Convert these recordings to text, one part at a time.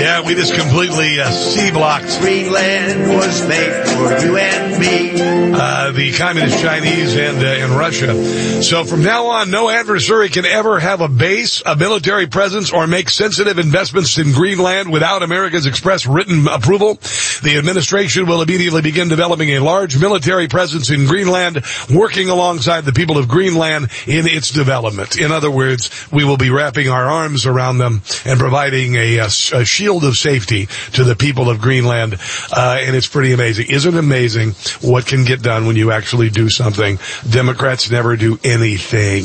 Yeah, we just completely C-blocked. Greenland was made for you and me. The communist Chinese and Russia. So from now on, no adversary can ever have a base, a military presence, or make sensitive investments in Greenland without America's express written approval. The administration will immediately begin developing a large military presence in Greenland, working alongside the people of Greenland in its development. In other words, we will be wrapping our arms around them and providing a shield of safety to the people of Greenland. And it's pretty amazing. Isn't it amazing what can get done when you actually do something? Democrats never do anything.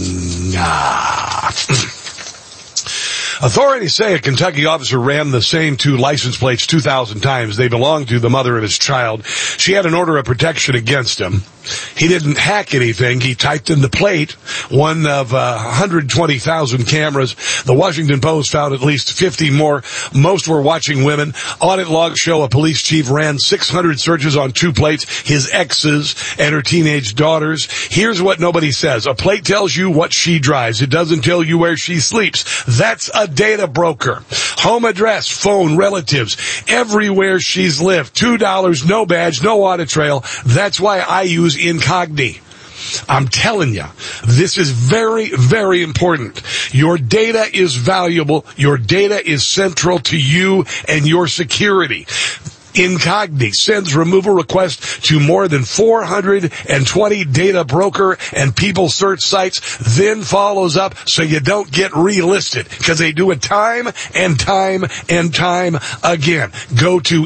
Authorities say a Kentucky officer ran the same two license plates 2,000 times. They belonged to the mother of his child. She had an order of protection against him. He didn't hack anything. He typed in the plate, one of 120,000 cameras. The Washington Post found at least 50 more. Most were watching women. Audit logs show a police chief ran 600 searches on two plates, his exes and her teenage daughters. Here's what nobody says. A plate tells you what she drives. It doesn't tell you where she sleeps. That's a data broker. Home address, phone, relatives, everywhere she's lived. $2, no badge, no audit trail. That's why I use Incogni. I'm telling you, this is very, very important. Your data is valuable. Your data is central to you and your security. Incogni sends removal requests to more than 420 data broker and people search sites, then follows up so you don't get relisted, because they do it time and time and time again. Go to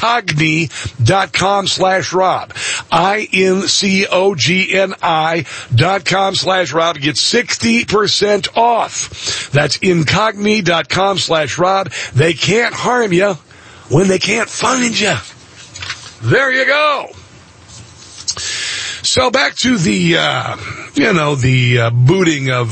Incogni.com/Rob. INCOGNI.com/Rob to get 60% off. That's Incogni.com/Rob. They can't harm you when they can't find you. There you go. So back to the booting of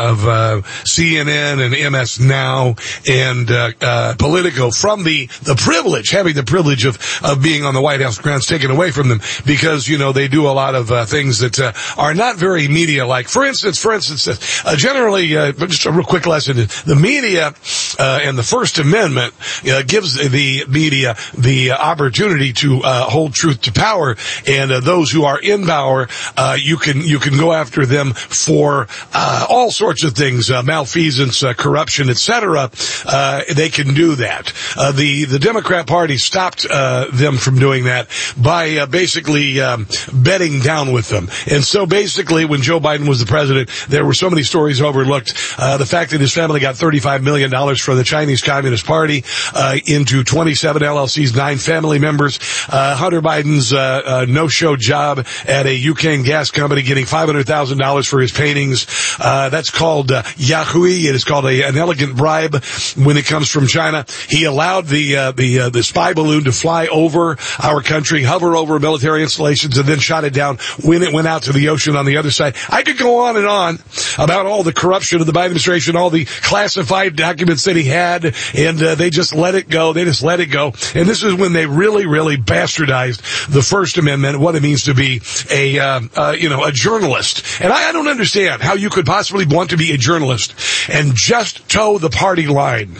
CNN and MS Now and Politico from the privilege, having the privilege of being on the White House grounds taken away from them, because, they do a lot of things that are not very media-like. For instance, generally, just a real quick lesson, the media and the First Amendment gives the media the opportunity to hold truth to power, and those who are in power, you can go after them for all sorts of things, malfeasance, corruption, etc. They can do that. The Democrat Party stopped them from doing that by basically bedding down with them. And so basically, when Joe Biden was the president, there were so many stories overlooked. The fact that his family got $35 million from the Chinese Communist Party into 27 LLCs, 9 family members. Hunter Biden's no-show job at a UK gas company, getting $500,000 for his paintings. That's called yahui. It is called an elegant bribe when it comes from China. He allowed the spy balloon to fly over our country, hover over military installations, and then shot it down when it went out to the ocean on the other side. I could go on and on about all the corruption of the Biden administration, all the classified documents that he had, and they just let it go. They just let it go. And this is when they really, really bastardized the First Amendment, what it means to be a journalist. And I don't understand how you could possibly want to be a journalist and just toe the party line.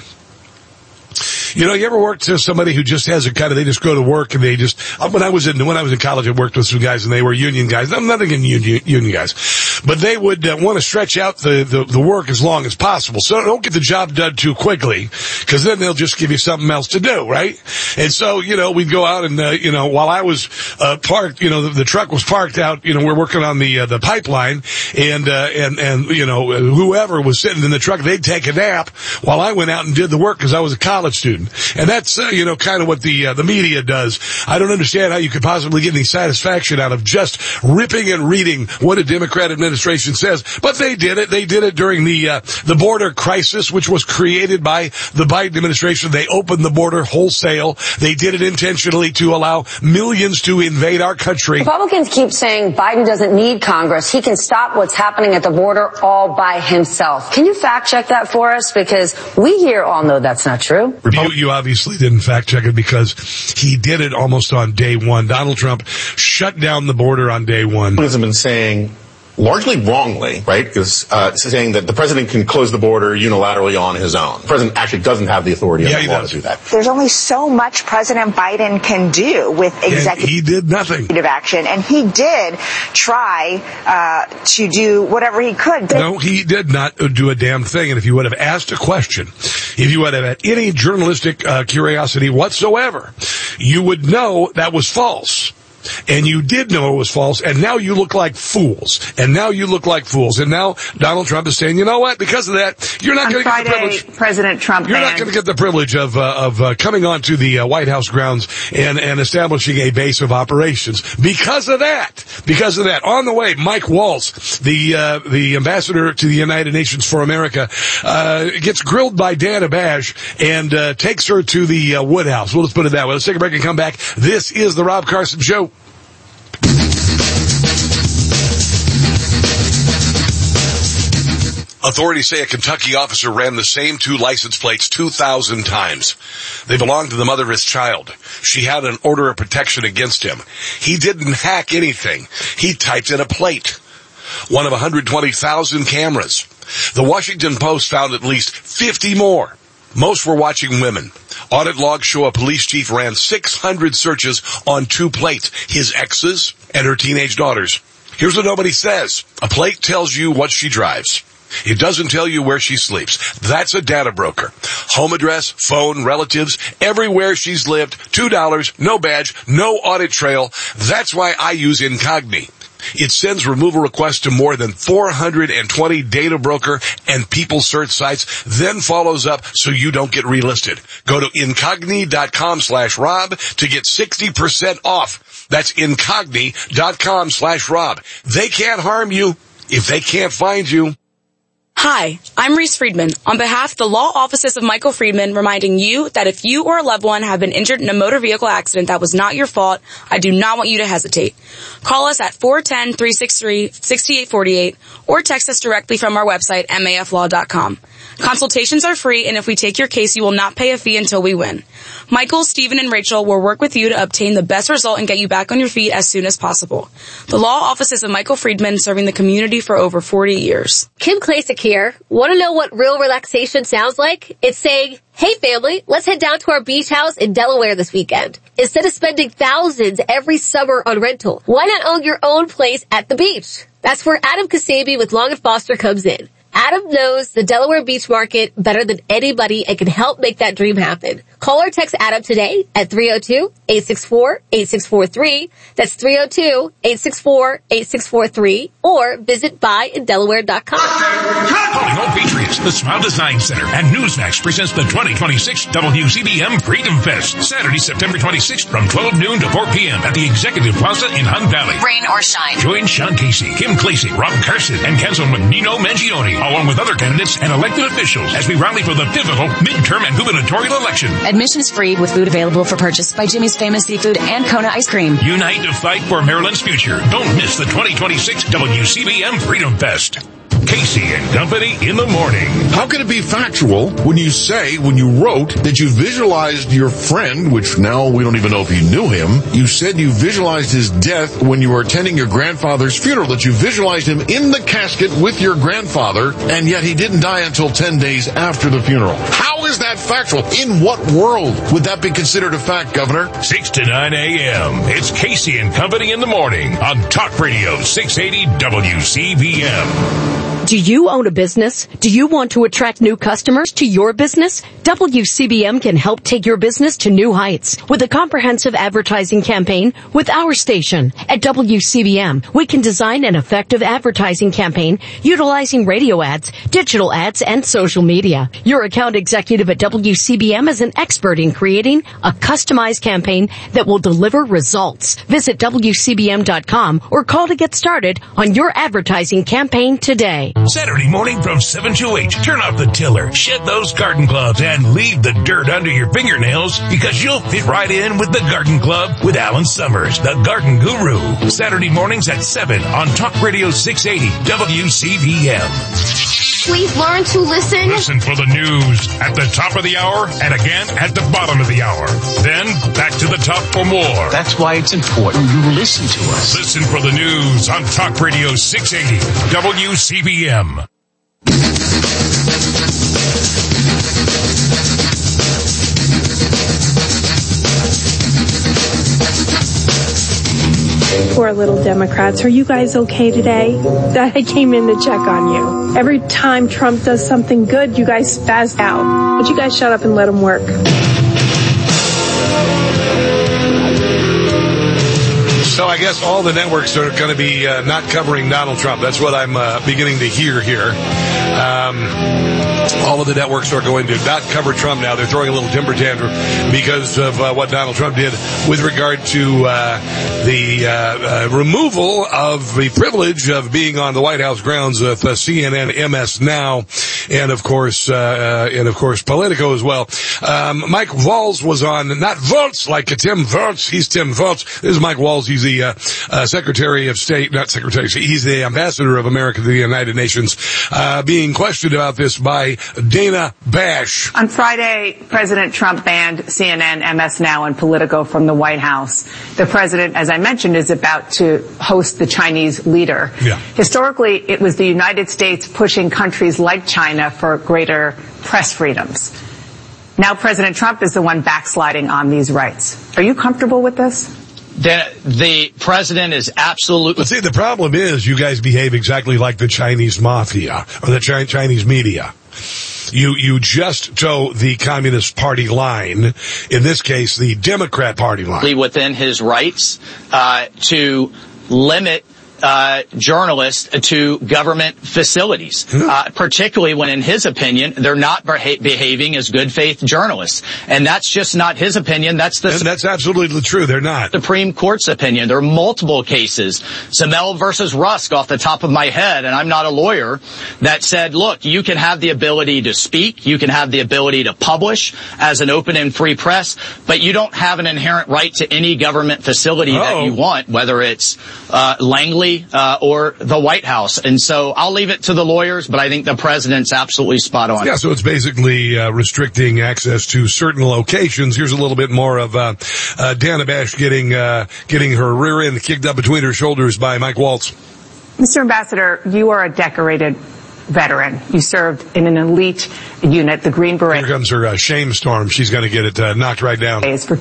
You ever worked with somebody who just has they just go to work and they just, when I was in college, I worked with some guys and they were union guys. I'm not against union guys, but they would want to stretch out the work as long as possible. So don't get the job done too quickly, because then they'll just give you something else to do, right? And so, we'd go out and, while I was, parked, the truck was parked out, we're working on the pipeline, and whoever was sitting in the truck, they'd take a nap while I went out and did the work, because I was a college student. And that's, kind of what the media does. I don't understand how you could possibly get any satisfaction out of just ripping and reading what a Democrat administration says. But they did it. They did it during the border crisis, which was created by the Biden administration. They opened the border wholesale. They did it intentionally to allow millions to invade our country. Republicans keep saying Biden doesn't need Congress. He can stop what's happening at the border all by himself. Can you fact check that for us? Because we here all know that's not true. You obviously didn't fact check it, because he did it almost on day one. Donald Trump shut down the border on day one. Has been saying largely wrongly, right, is saying that the president can close the border unilaterally on his own. The president actually doesn't have the authority under law to do that. There's only so much President Biden can do with executive he did nothing. action, and he did try to do whatever he could. No, he did not do a damn thing. And if you would have asked a question, if you would have had any journalistic curiosity whatsoever, you would know that was false. And you did know it was false, and now you look like fools. And now Donald Trump is saying, you know what? Because of that, you're not going to get the privilege. President Trump You're not going to get the privilege of coming onto the White House grounds and establishing a base of operations. Because of that. On the way, Mike Waltz, the ambassador to the United Nations for America, gets grilled by Dana Bash and takes her to the Wood House. Well, let's put it that way. Let's take a break and come back. This is the Rob Carson Show. Authorities say a Kentucky officer ran the same two license plates 2,000 times. They belonged to the mother of his child. She had an order of protection against him. He didn't hack anything. He typed in a plate. One of 120,000 cameras. The Washington Post found at least 50 more. Most were watching women. Audit logs show a police chief ran 600 searches on two plates, his exes and her teenage daughters. Here's what nobody says. A plate tells you what she drives. It doesn't tell you where she sleeps. That's a data broker. Home address, phone, relatives, everywhere she's lived, $2, no badge, no audit trail. That's why I use Incogni. It sends removal requests to more than 420 data broker and people search sites, then follows up so you don't get relisted. Go to Incogni.com/Rob to get 60% off. That's Incogni.com/Rob. They can't harm you if they can't find you. Hi, I'm Reese Friedman. On behalf of the law offices of Michael Friedman, reminding you that if you or a loved one have been injured in a motor vehicle accident that was not your fault, I do not want you to hesitate. Call us at 410-363-6848 or text us directly from our website, maflaw.com. Consultations are free, and if we take your case, you will not pay a fee until we win. Michael, Stephen, and Rachel will work with you to obtain the best result and get you back on your feet as soon as possible. The law offices of Michael Friedman, serving the community for over 40 years. Kim Klasick here. Want to know what real relaxation sounds like? It's saying, hey family, let's head down to our beach house in Delaware this weekend. Instead of spending thousands every summer on rental, why not own your own place at the beach? That's where Adam Kasabi with Long & Foster comes in. Adam knows the Delaware beach market better than anybody and can help make that dream happen. Call or text Adam today at 302-864-8643. That's 302-864-8643. Or visit buyindelaware.com. Calling all Patriots, the Smile Design Center and Newsmax presents the 2026 WCBM Freedom Fest. Saturday, September 26th from 12 noon to 4 p.m. at the Executive Plaza in Hunt Valley. Rain or shine. Join Sean Casey, Kim Klasick, Rob Carson, and Councilman Nino Mangione, along with other candidates and elected officials as we rally for the pivotal midterm and gubernatorial election. Admission is free with food available for purchase by Jimmy's Famous Seafood and Kona Ice Cream. Unite to fight for Maryland's future. Don't miss the 2026 WCBM Freedom Fest. Casey and Company in the morning. How can it be factual when you wrote that you visualized your friend, which now we don't even know if you knew him, you said you visualized his death when you were attending your grandfather's funeral, that you visualized him in the casket with your grandfather, and yet he didn't die until 10 days after the funeral? How is that factual? In what world would that be considered a fact, Governor? 6 to 9 a.m. It's Casey and Company in the morning on Talk Radio 680 WCBM. Do you own a business? Do you want to attract new customers to your business? WCBM can help take your business to new heights with a comprehensive advertising campaign with our station. At WCBM, we can design an effective advertising campaign utilizing radio ads, digital ads, and social media. Your account executive at WCBM is an expert in creating a customized campaign that will deliver results. Visit WCBM.com or call to get started on your advertising campaign today. Saturday morning from 7 to 8. Turn off the tiller, shed those garden gloves, and leave the dirt under your fingernails because you'll fit right in with the Garden Club with Alan Summers, the garden guru. Saturday mornings at 7 on Talk Radio 680 WCBM. Please learn to listen. Listen for the news at the top of the hour and again at the bottom of the hour. Then back to the top for more. That's why it's important you listen to us. Listen for the news on Talk Radio 680 WCBM. Poor little Democrats. Are you guys okay today? I came in to check on you. Every time Trump does something good, you guys spaz out. But you guys shut up and let him work. So I guess all the networks are going to be not covering Donald Trump. That's what I'm beginning to hear here. All of the networks are going to not cover Trump now. They're throwing a little temper tantrum because of what Donald Trump did with regard to the removal of the privilege of being on the White House grounds with CNN, MS Now, and of course Politico as well. Mike Waltz was on, not Waltz like Tim Waltz. He's Tim Waltz. This is Mike Waltz. He's the Secretary of State, not Secretary. He's the Ambassador of America to the United Nations, being questioned about this by Dana Bash. On Friday, President Trump banned CNN, MS Now, and Politico from the White House. The president, as I mentioned, is about to host the Chinese leader. Yeah. Historically, it was the United States pushing countries like China for greater press freedoms. Now President Trump is the one backsliding on these rights. Are you comfortable with this? The president is absolutely... But see, the problem is you guys behave exactly like the Chinese mafia or the Chinese media. You just toe the Communist Party line, in this case, the Democrat Party line. Within his rights to limit journalists to government facilities, particularly when, in his opinion, they're not behaving as good faith journalists. And that's just not his opinion. That's absolutely true. They're not. Supreme Court's opinion. There are multiple cases, Zemel versus Rusk off the top of my head, and I'm not a lawyer, that said, look, you can have the ability to speak, you can have the ability to publish as an open and free press, but you don't have an inherent right to any government facility that you want, whether it's Langley or the White House. And so I'll leave it to the lawyers, but I think the president's absolutely spot on. Yeah, so it's basically restricting access to certain locations. Here's a little bit more of Dana Bash getting her rear end kicked up between her shoulders by Mike Waltz. Mr. Ambassador, you are a decorated veteran. You served in an elite unit, the Green Beret. Here comes her shame storm. She's going to get it knocked right down. For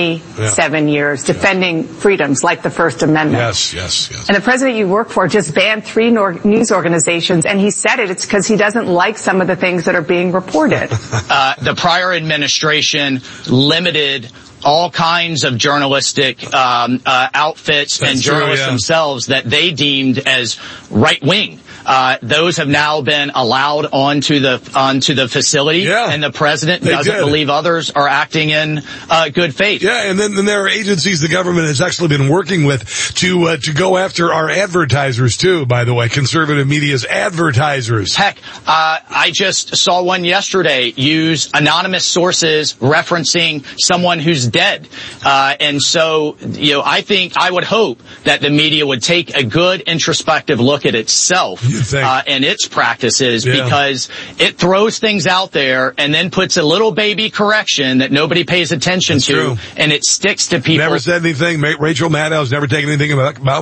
27 years, defending freedoms like the First Amendment. Yes. And the president you work for just banned 3 news organizations, and he said it's because he doesn't like some of the things that are being reported. The prior administration limited all kinds of journalistic outfits and journalists themselves that they deemed as right-wing. Those have now been allowed onto the facility, and the president doesn't believe others are acting in good faith. Yeah, and then there are agencies the government has actually been working with to go after our advertisers too. By the way, conservative media's advertisers. Heck, I just saw one yesterday use anonymous sources referencing someone who's dead, and so I would hope that the media would take a good introspective look at itself. And its practices, because it throws things out there and then puts a little baby correction that nobody pays attention to, and it sticks to people. Never said anything. Rachel Maddow's never taken anything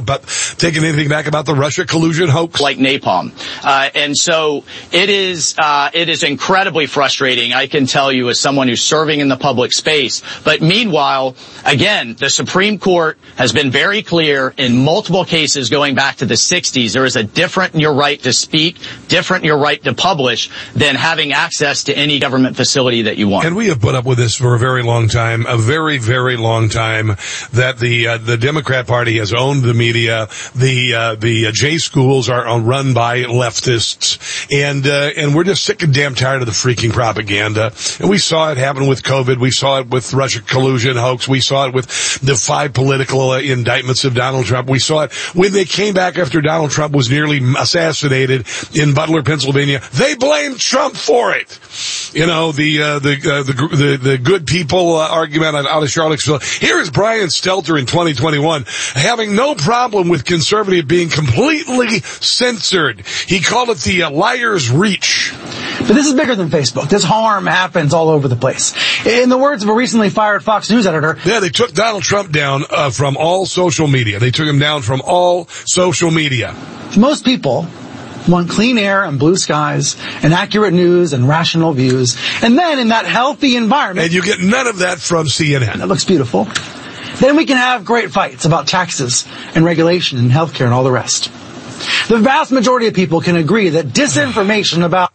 back about the Russia collusion hoax, like napalm. And so it is incredibly frustrating. I can tell you, as someone who's serving in the public space. But meanwhile, again, the Supreme Court has been very clear in multiple cases going back to the 60s. There is a different your right to speak, different your right to publish, than having access to any government facility that you want. And we have put up with this for a very long time, a very, very long time, that the Democrat Party has owned the media. The J schools are run by leftists, and we're just sick and damn tired of the freaking propaganda. And we saw it happen with COVID. We saw it with Russia collusion hoax. We saw it with the 5 political indictments of Donald Trump. We saw it when they came back after Donald Trump was nearly assassinated assassinated in Butler, Pennsylvania. They blamed Trump for it. You know, the good people argument out of Charlottesville. Here is Brian Stelter in 2021 having no problem with conservative being completely censored. He called it the liar's reach. But this is bigger than Facebook. This harm happens all over the place. In the words of a recently fired Fox News editor. Yeah, they took Donald Trump down from all social media. They took him down from all social media. Most people want clean air and blue skies and accurate news and rational views. And then in that healthy environment. And you get none of that from CNN. That looks beautiful. Then we can have great fights about taxes and regulation and healthcare and all the rest. The vast majority of people can agree that disinformation about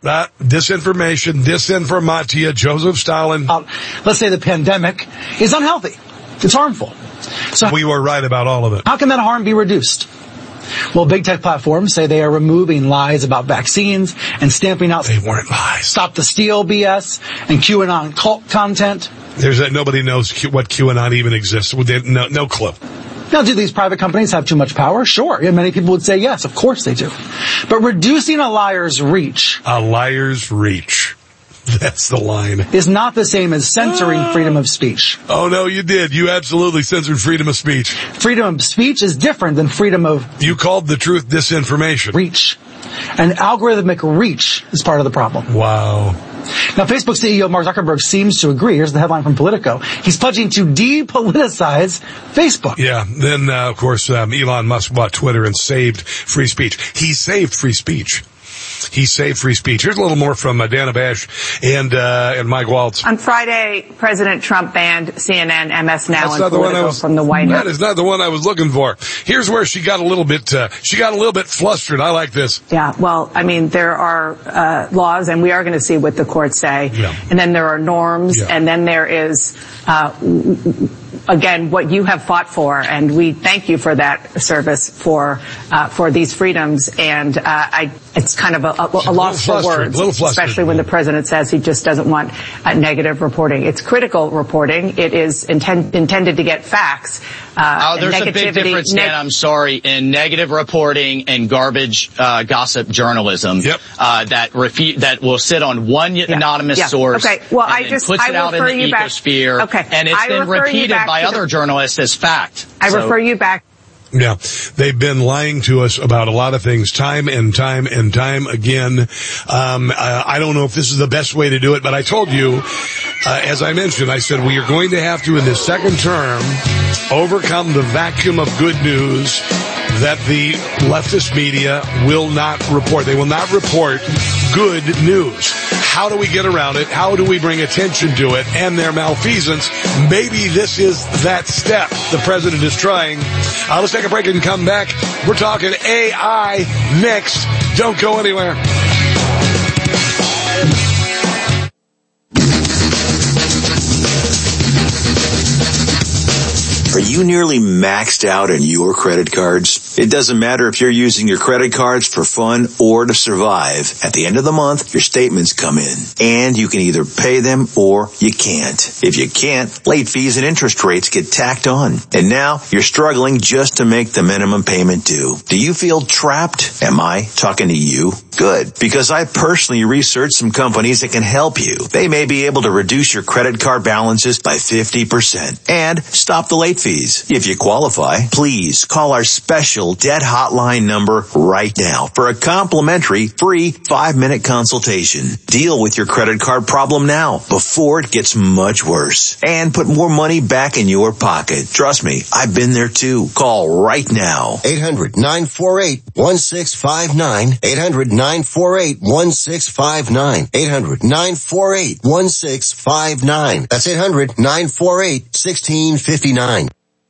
disinformatia, Joseph Stalin, let's say the pandemic, is unhealthy. It's harmful. So we were right about all of it. How can that harm be reduced? Well, big tech platforms say they are removing lies about vaccines and stamping out they weren't lies. Stop the Steal BS and QAnon cult content. Nobody knows what QAnon even exists. No clue. Now, do these private companies have too much power? Sure. Yeah, many people would say yes, of course they do. But reducing a liar's reach. A liar's reach. That's the line. Is not the same as censoring freedom of speech. Oh, no, you did. You absolutely censored freedom of speech. Freedom of speech is different than freedom of... You called the truth disinformation. Reach. And algorithmic reach is part of the problem. Wow. Now, Facebook CEO Mark Zuckerberg seems to agree. Here's the headline from Politico. He's pledging to depoliticize Facebook. Yeah. Then, of course, Elon Musk bought Twitter and saved free speech. He saved free speech. He saved free speech. Here's a little more from Dana Bash and Mike Waltz. On Friday, President Trump banned CNN, MS Now, and Politico from the White House. That is not the one I was looking for. Here's where she got a little bit flustered. I like this. Yeah, well, I mean, there are laws, and we are going to see what the courts say. Yeah. And then there are norms, and then there is again, what you have fought for, and we thank you for that service for these freedoms. And it's kind of a loss for words, especially when the president says he just doesn't want negative reporting. It's critical reporting. It is intended to get facts. There's a big difference, Dan, I'm sorry, in negative reporting and garbage gossip journalism. Yep. That will sit on one anonymous source. Okay. Well, and puts it out in the ecosphere. Okay. And it's then repeated by other journalists as fact. I refer you back. Yeah, they've been lying to us about a lot of things time and time and time again. I don't know if this is the best way to do it, but I told you, as I mentioned, I said we are going to have to, in this second term, overcome the vacuum of good news that the leftist media will not report. They will not report good news. How do we get around it? How do we bring attention to it and their malfeasance? Maybe this is that step the president is trying. Let's take a break and come back. We're talking AI next. Don't go anywhere. Are you nearly maxed out on your credit cards? It doesn't matter if you're using your credit cards for fun or to survive. At the end of the month, your statements come in, and you can either pay them or you can't. If you can't, late fees and interest rates get tacked on. And now you're struggling just to make the minimum payment due. Do you feel trapped? Am I talking to you? Good, because I personally researched some companies that can help you. They may be able to reduce your credit card balances by 50% and stop the late fees. If you qualify, please call our special debt hotline number right now for a complimentary free 5-minute consultation. Deal with your credit card problem now before it gets much worse and put more money back in your pocket. Trust me, I've been there too. Call right now. 800-948-1659. 800-948-1659. 800-948-1659. That's 800-948-1659.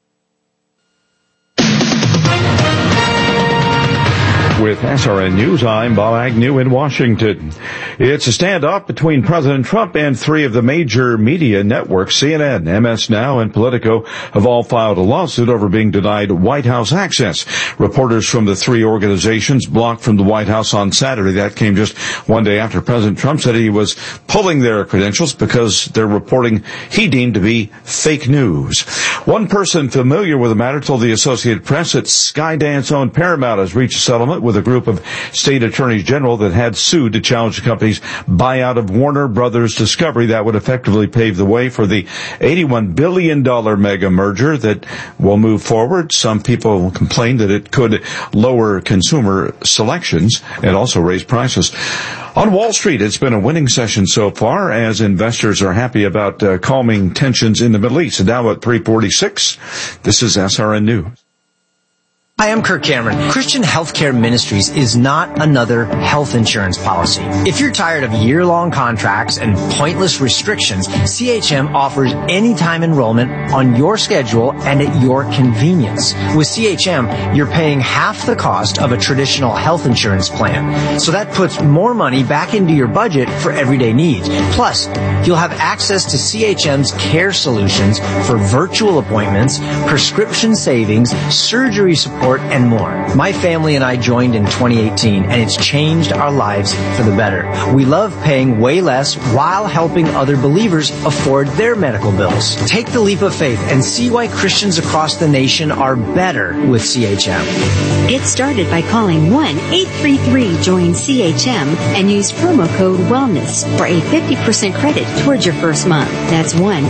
With SRN News, I'm Bob Agnew in Washington. It's a standoff between President Trump and three of the major media networks, CNN, MS Now, and Politico, have all filed a lawsuit over being denied White House access. Reporters from the three organizations blocked from the White House on Saturday. That came just one day after President Trump said he was pulling their credentials because they're reporting he deemed to be fake news. One person familiar with the matter told the Associated Press that Skydance-owned Paramount has reached a settlement with with a group of state attorneys general that had sued to challenge the company's buyout of Warner Brothers Discovery. That would effectively pave the way for the $81 billion mega merger that will move forward. Some people complain that it could lower consumer selections and also raise prices. On Wall Street, it's been a winning session so far as investors are happy about calming tensions in the Middle East. And now at 346, this is SRN News. Hi, I'm Kirk Cameron. Christian Healthcare Ministries is not another health insurance policy. If you're tired of year-long contracts and pointless restrictions, CHM offers anytime enrollment on your schedule and at your convenience. With CHM, you're paying half the cost of a traditional health insurance plan. So that puts more money back into your budget for everyday needs. Plus, you'll have access to CHM's care solutions for virtual appointments, prescription savings, surgery support, and more. My family and I joined in 2018, and it's changed our lives for the better. We love paying way less while helping other believers afford their medical bills. Take the leap of faith and see why Christians across the nation are better with CHM. Get started by calling 1-833-JOIN-CHM and use promo code WELLNESS for a 50% credit towards your first month. That's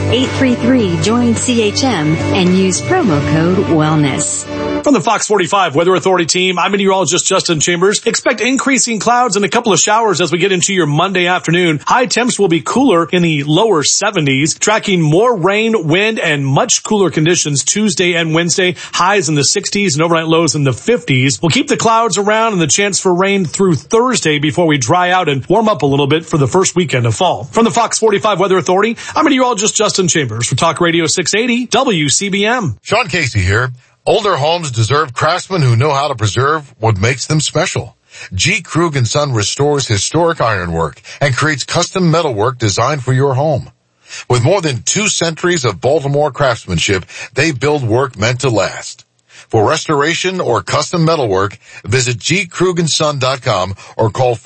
1-833-JOIN-CHM and use promo code WELLNESS. From the Fox 45 Weather Authority team, I'm meteorologist Justin Chambers. Expect increasing clouds and a couple of showers as we get into your Monday afternoon. High temps will be cooler in the lower 70s, tracking more rain, wind, and much cooler conditions Tuesday and Wednesday. Highs in the 60s and overnight lows in the 50s. We'll keep the clouds around and the chance for rain through Thursday before we dry out and warm up a little bit for the first weekend of fall. From the Fox 45 Weather Authority, I'm meteorologist Justin Chambers for Talk Radio 680 WCBM. Sean Casey here. Older homes deserve craftsmen who know how to preserve what makes them special. G. Krug & Son restores historic ironwork and creates custom metalwork designed for your home. With more than 2 centuries of Baltimore craftsmanship, they build work meant to last. For restoration or custom metalwork, visit gkrugandson.com or call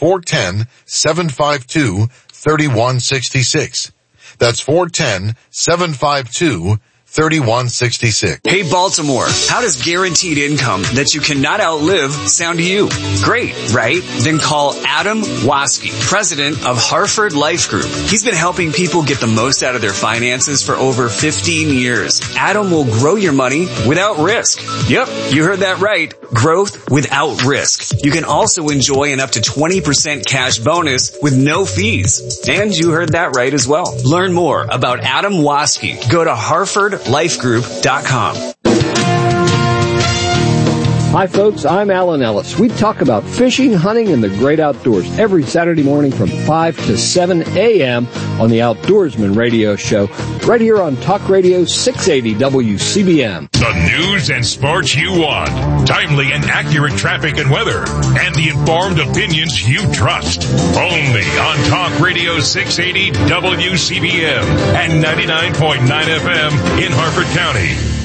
410-752-3166. That's 410-752-3166. 3166. Hey Baltimore, how does guaranteed income that you cannot outlive sound to you? Great, right? Then call Adam Waske, president of Hartford Life Group. He's been helping people get the most out of their finances for over 15 years. Adam will grow your money without risk. Yep, you heard that right. Growth without risk. You can also enjoy an up to 20% cash bonus with no fees. And you heard that right as well. Learn more about Adam Waske. Go to HartfordLifeGroup.com. Hi folks, I'm Alan Ellis. We talk about fishing, hunting, and the great outdoors every Saturday morning from 5 to 7 a.m. on the Outdoorsman Radio Show, right here on Talk Radio 680 WCBM. The news and sports you want, timely and accurate traffic and weather, and the informed opinions you trust. Only on Talk Radio 680 WCBM and 99.9 FM in Harford County.